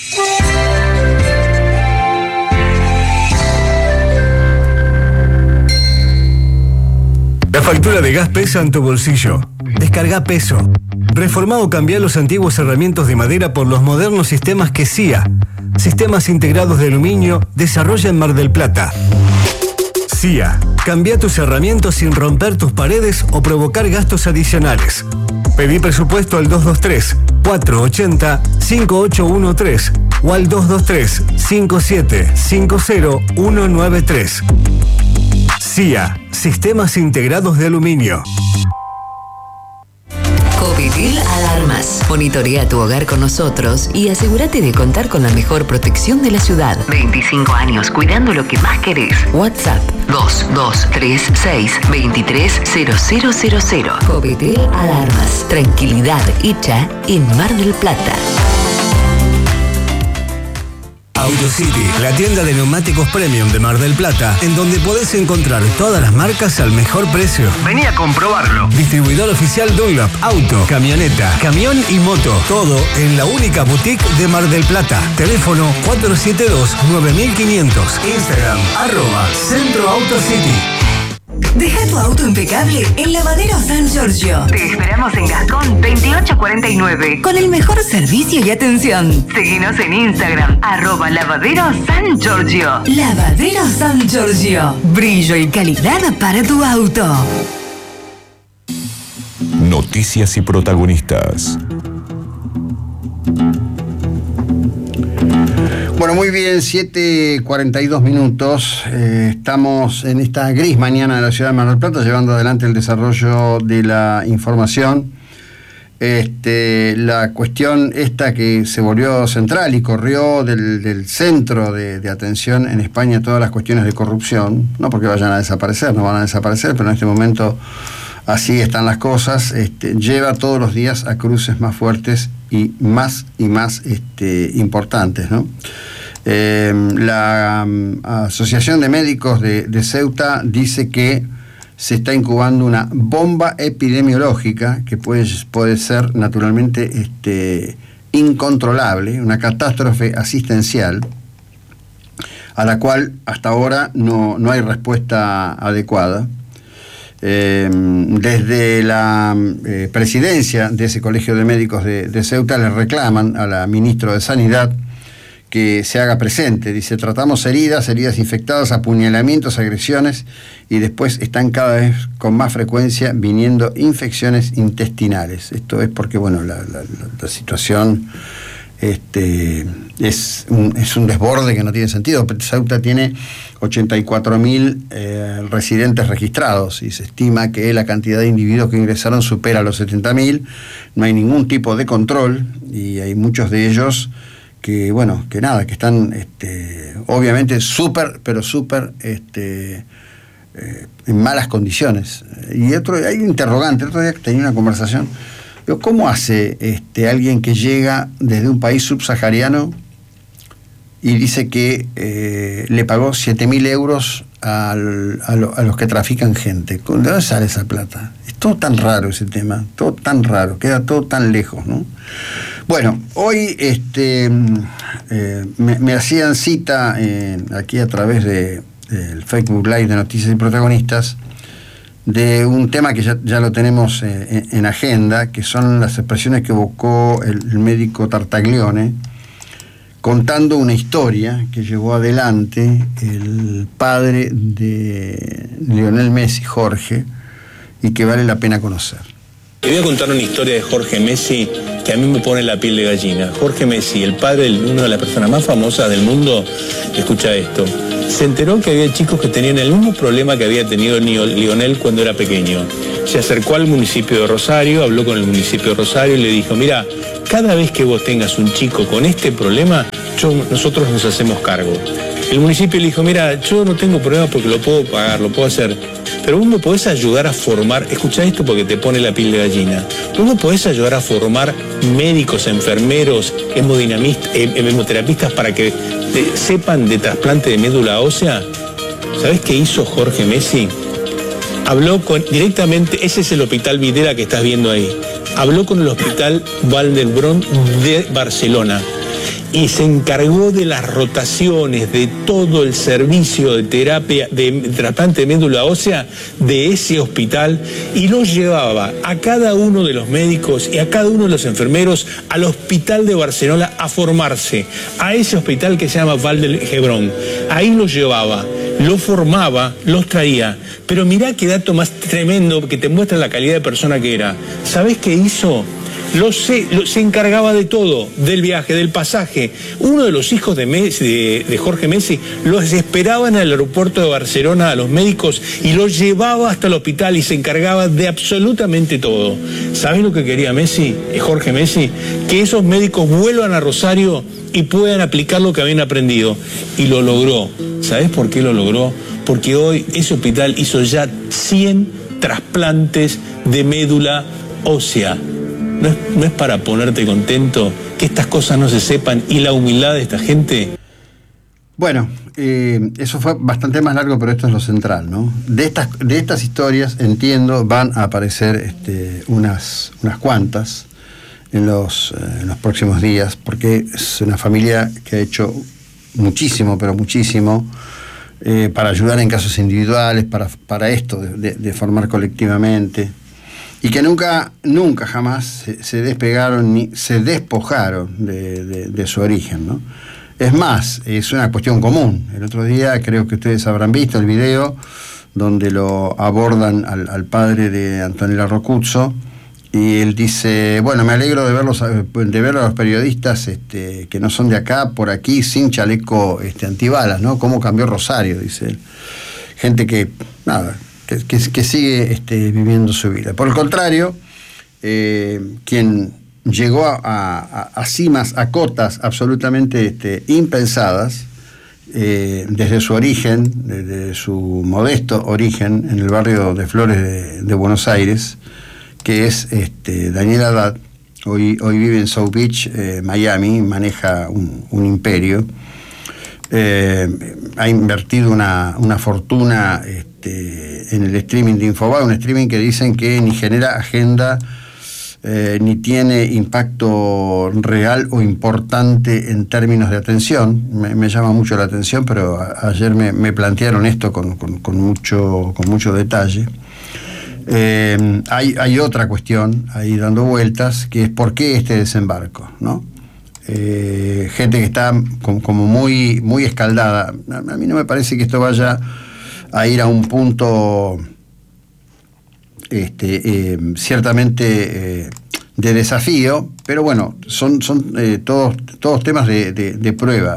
La factura de gas pesa en tu bolsillo. Descarga Peso. Reformá o cambiá los antiguos herramientas de madera por los modernos sistemas que CIA, Sistemas Integrados de Aluminio, desarrolla en Mar del Plata. CIA, cambia tus herramientas sin romper tus paredes o provocar gastos adicionales. Pedí presupuesto al 223-480-5813 o al 223-5750-193. CIA, Sistemas Integrados de Aluminio. Covitil Alarmas. Monitorea tu hogar con nosotros y asegúrate de contar con la mejor protección de la ciudad. 25 años cuidando lo que más querés. WhatsApp 2236-230000. Covitil Alarmas. Tranquilidad hecha en Mar del Plata. AutoCity, la tienda de neumáticos premium de Mar del Plata, en donde podés encontrar todas las marcas al mejor precio. Vení a comprobarlo. Distribuidor oficial Dunlop, auto, camioneta, camión y moto. Todo en la única boutique de Mar del Plata. Teléfono 472-9500. Instagram, @Centro AutoCity. Deja tu auto impecable en Lavadero San Giorgio. Te esperamos en Gascón 2849. Con el mejor servicio y atención. Seguinos en Instagram, @Lavadero San Giorgio. Lavadero San Giorgio. Brillo y calidad para tu auto. Noticias y protagonistas. Bueno, muy bien, 7:42 minutos. Estamos en esta gris mañana de la ciudad de Mar del Plata, llevando adelante el desarrollo de la información. La cuestión esta que se volvió central y corrió del centro de atención en España todas las cuestiones de corrupción, no porque vayan a desaparecer, no van a desaparecer, pero en este momento así están las cosas, lleva todos los días a cruces más fuertes y más importantes, ¿no? La Asociación de Médicos de Ceuta dice que se está incubando una bomba epidemiológica que puede ser naturalmente incontrolable, una catástrofe asistencial a la cual hasta ahora no hay respuesta adecuada. Desde la presidencia de ese Colegio de Médicos de Ceuta le reclaman a la ministra de Sanidad que se haga presente. Dice, tratamos heridas infectadas, apuñalamientos, agresiones, y después están cada vez con más frecuencia viniendo infecciones intestinales. Esto es porque, bueno, la situación es un desborde que no tiene sentido. Ceuta tiene 84.000 residentes registrados y se estima que la cantidad de individuos que ingresaron supera los 70.000. No hay ningún tipo de control y hay muchos de ellos que están obviamente súper en malas condiciones. Y hay un interrogante. El otro día tenía una conversación. ¿Cómo hace alguien que llega desde un país subsahariano y dice que le pagó 7.000 euros a los que trafican gente? ¿De dónde sale esa plata? Es todo tan raro ese tema, todo tan raro, queda todo tan lejos, ¿no? Bueno, hoy me hacían cita aquí a través del Facebook Live de Noticias y Protagonistas de un tema que ya lo tenemos en agenda, que son las expresiones que evocó el médico Tartaglione contando una historia que llevó adelante el padre de Lionel Messi, Jorge, y que vale la pena conocer. Te voy a contar una historia de Jorge Messi que a mí me pone la piel de gallina. Jorge Messi, el padre de una de las personas más famosas del mundo, escucha esto, se enteró que había chicos que tenían el mismo problema que había tenido Lionel cuando era pequeño. Se acercó al municipio de Rosario, habló con el municipio de Rosario y le dijo, mira, cada vez que vos tengas un chico con este problema, nosotros nos hacemos cargo. El municipio le dijo, mira, yo no tengo problema porque lo puedo pagar, lo puedo hacer, pero vos me podés ayudar a formar, escuchá esto porque te pone la piel de gallina, vos me podés ayudar a formar médicos, enfermeros, hemoterapistas para que sepan de trasplante de médula ósea. ¿Sabés qué hizo Jorge Messi? Habló directamente, ese es el hospital Videla que estás viendo ahí, habló con el hospital Vall d'Hebron de Barcelona y se encargó de las rotaciones, de todo el servicio de terapia, de trasplante de médula ósea de ese hospital y los llevaba a cada uno de los médicos y a cada uno de los enfermeros al hospital de Barcelona a formarse, a ese hospital que se llama Vall d'Hebron. Ahí los llevaba, los formaba, los traía. Pero mirá qué dato más tremendo que te muestra la calidad de persona que era. ¿Sabés qué hizo? Se encargaba de todo, del viaje, del pasaje. Uno de los hijos de Jorge Messi los esperaba en el aeropuerto de Barcelona a los médicos y los llevaba hasta el hospital y se encargaba de absolutamente todo. ¿Sabés lo que quería Jorge Messi? Que esos médicos vuelvan a Rosario y puedan aplicar lo que habían aprendido. Y lo logró. ¿Sabés por qué lo logró? Porque hoy ese hospital hizo ya 100 trasplantes de médula ósea. ¿No es para ponerte contento que estas cosas no se sepan y la humildad de esta gente? Bueno, eso fue bastante más largo, pero esto es lo central, ¿no? De estas historias, entiendo, van a aparecer unas cuantas en los próximos días, porque es una familia que ha hecho muchísimo, pero muchísimo, para ayudar en casos individuales, para esto de formar colectivamente. Y que nunca jamás se despegaron ni se despojaron de su origen, ¿no? Es más, es una cuestión común. El otro día creo que ustedes habrán visto el video donde lo abordan al padre de Antonella Rocuzzo y él dice, bueno, me alegro de ver a los periodistas que no son de acá, por aquí, sin chaleco antibalas, ¿no? ¿Cómo cambió Rosario? Dice él. Gente que, nada, que sigue viviendo su vida. Por el contrario, quien llegó a cimas, a cotas absolutamente impensadas, desde su origen, desde su modesto origen en el barrio de Flores de Buenos Aires, que es Daniel Haddad. Hoy vive en South Beach, Miami, maneja un imperio. Ha invertido una fortuna en el streaming de Infobae, un streaming que dicen que ni genera agenda ni tiene impacto real o importante en términos de atención. Me llama mucho la atención, pero ayer me plantearon esto con mucho detalle. Hay otra cuestión ahí dando vueltas, que es por qué este desembarco, ¿no? Gente que está como muy escaldada. A mí no me parece que esto vaya a ir a un punto ciertamente de desafío, pero bueno, son todos temas de prueba,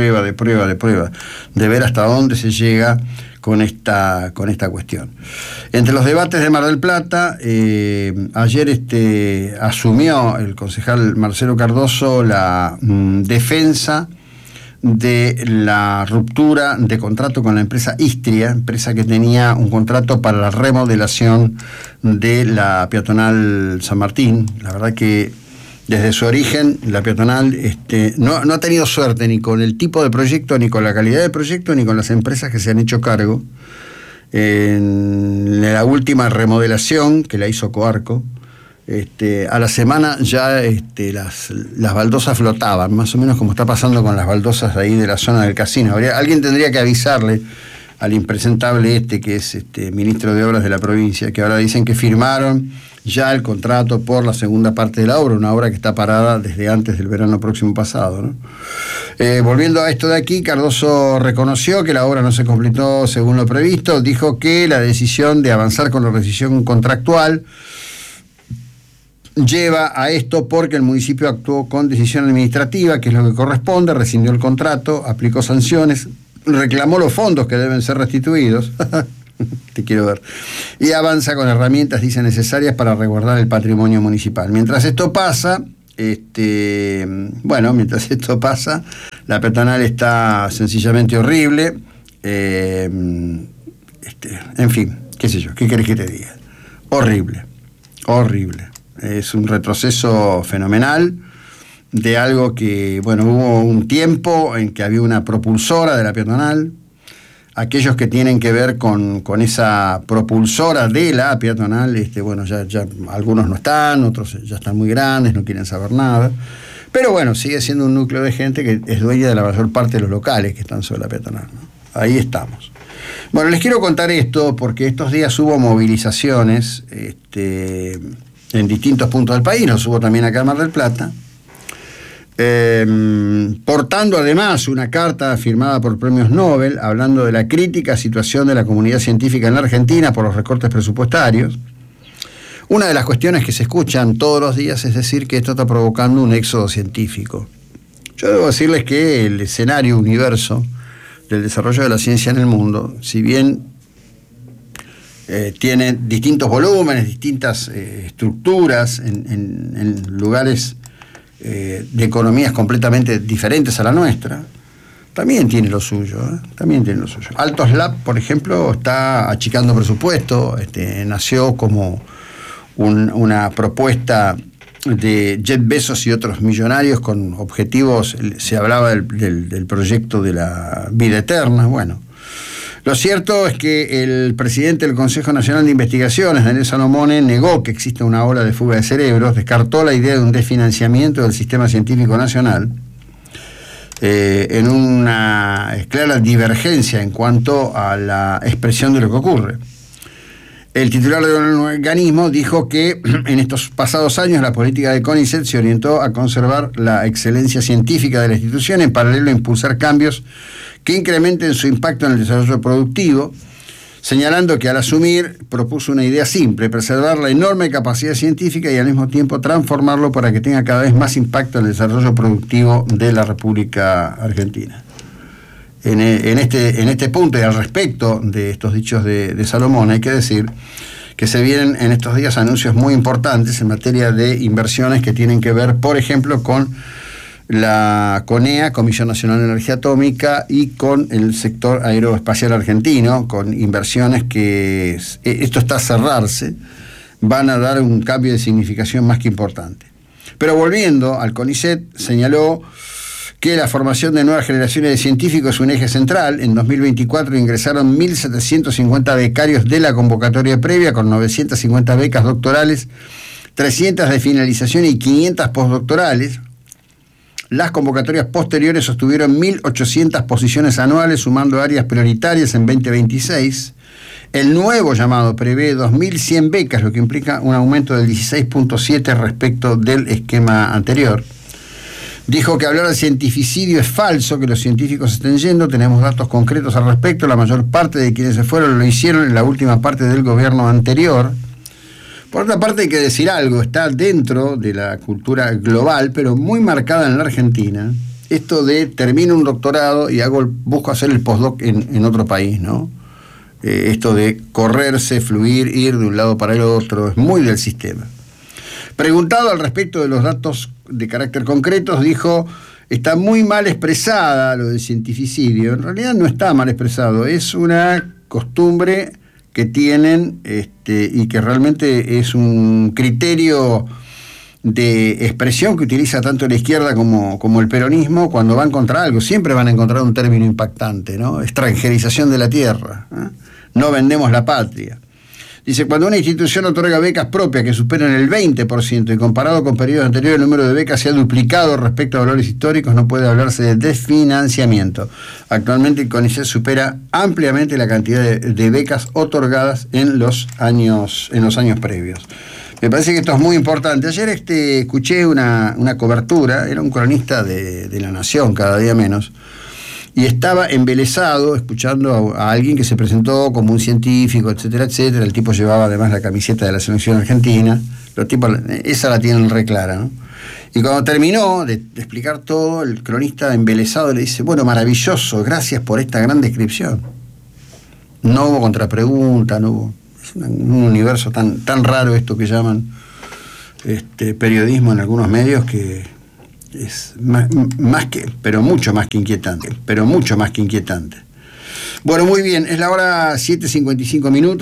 de ver hasta dónde se llega con esta cuestión. Entre los debates de Mar del Plata, ayer asumió el concejal Marcelo Cardoso la defensa de la ruptura de contrato con la empresa Istria, empresa que tenía un contrato para la remodelación de la peatonal San Martín. La verdad que desde su origen la peatonal no ha tenido suerte ni con el tipo de proyecto, ni con la calidad de proyecto, ni con las empresas que se han hecho cargo. En la última remodelación que la hizo Coarco, a la semana ya las baldosas flotaban, más o menos como está pasando con las baldosas de ahí de la zona del casino. Alguien tendría que avisarle al impresentable que es ministro de Obras de la provincia, que ahora dicen que firmaron ya el contrato por la segunda parte de la obra, una obra que está parada desde antes del verano próximo pasado, ¿no? Volviendo a esto de aquí, Cardoso reconoció que la obra no se completó según lo previsto, dijo que la decisión de avanzar con la rescisión contractual lleva a esto porque el municipio actuó con decisión administrativa, que es lo que corresponde, rescindió el contrato, aplicó sanciones, reclamó los fondos que deben ser restituidos, te quiero ver, y avanza con herramientas, dice, necesarias para resguardar el patrimonio municipal. Mientras esto pasa, la peatonal está sencillamente horrible, en fin, qué sé yo, ¿qué querés que te diga? Horrible. Es un retroceso fenomenal de algo que, hubo un tiempo en que había una propulsora de la peatonal. Aquellos que tienen que ver con esa propulsora de la peatonal, ya algunos no están, otros ya están muy grandes, no quieren saber nada. Pero bueno, sigue siendo un núcleo de gente que es dueña de la mayor parte de los locales que están sobre la peatonal, ¿no? Ahí estamos. Bueno, les quiero contar esto porque estos días hubo movilizaciones en distintos puntos del país, los hubo también acá en Mar del Plata, portando además una carta firmada por premios Nobel, hablando de la crítica situación de la comunidad científica en la Argentina por los recortes presupuestarios. Una de las cuestiones que se escuchan todos los días es decir que esto está provocando un éxodo científico. Yo debo decirles que el escenario universo del desarrollo de la ciencia en el mundo, si bien tiene distintos volúmenes, distintas estructuras en lugares de economías completamente diferentes a la nuestra, también tiene lo suyo, Altos Lab, por ejemplo, está achicando presupuesto, nació como una propuesta de Jeff Bezos y otros millonarios con objetivos, se hablaba del proyecto de la vida eterna. Bueno, lo cierto es que el presidente del Consejo Nacional de Investigaciones, Daniel Salomone, negó que exista una ola de fuga de cerebros, descartó la idea de un desfinanciamiento del sistema científico nacional, en una clara divergencia en cuanto a la expresión de lo que ocurre. El titular del organismo dijo que en estos pasados años la política de CONICET se orientó a conservar la excelencia científica de la institución, en paralelo a impulsar cambios que incrementen su impacto en el desarrollo productivo, señalando que al asumir propuso una idea simple: preservar la enorme capacidad científica y al mismo tiempo transformarlo para que tenga cada vez más impacto en el desarrollo productivo de la República Argentina. En este punto y al respecto de estos dichos de Salomón, hay que decir que se vienen en estos días anuncios muy importantes en materia de inversiones que tienen que ver, por ejemplo, con la CONEA, Comisión Nacional de Energía Atómica, y con el sector aeroespacial argentino, con inversiones que, esto está a cerrarse, van a dar un cambio de significación más que importante. Pero volviendo al CONICET, señaló que la formación de nuevas generaciones de científicos es un eje central. En 2024 ingresaron 1.750 becarios de la convocatoria previa, con 950 becas doctorales, 300 de finalización y 500 postdoctorales. Las convocatorias posteriores sostuvieron 1.800 posiciones anuales, sumando áreas prioritarias en 2026. El nuevo llamado prevé 2.100 becas, lo que implica un aumento del 16.7% respecto del esquema anterior. Dijo que hablar de cientificidio es falso, que los científicos estén yendo, tenemos datos concretos al respecto, la mayor parte de quienes se fueron lo hicieron en la última parte del gobierno anterior. Por otra parte, hay que decir algo, está dentro de la cultura global, pero muy marcada en la Argentina, esto de termino un doctorado y busco hacer el postdoc en otro país, ¿no? Esto de correrse, fluir, ir de un lado para el otro, es muy del sistema. Preguntado al respecto de los datos de carácter concretos, dijo: está muy mal expresada lo del cientificidio. En realidad no está mal expresado, es una costumbre que tienen y que realmente es un criterio de expresión que utiliza tanto la izquierda como el peronismo cuando van contra algo. Siempre van a encontrar un término impactante, ¿no? Extranjerización de la tierra, no vendemos la patria. Dice: cuando una institución otorga becas propias que superan el 20% y comparado con periodos anteriores el número de becas se ha duplicado respecto a valores históricos, no puede hablarse de desfinanciamiento. Actualmente el CONICET supera ampliamente la cantidad de becas otorgadas en los años previos. Me parece que esto es muy importante. Ayer escuché una cobertura, era un cronista de La Nación, cada día menos, y estaba embelesado escuchando a alguien que se presentó como un científico, etcétera, etcétera. El tipo llevaba además la camiseta de la selección argentina. Los tipos, esa la tienen re clara, ¿no? Y cuando terminó de explicar todo, el cronista embelesado le dice: bueno, maravilloso, gracias por esta gran descripción. No hubo contrapregunta, no hubo. Es un universo tan raro esto que llaman periodismo en algunos medios, que es más que, pero mucho más que inquietante. Bueno, muy bien, es la hora 7:55.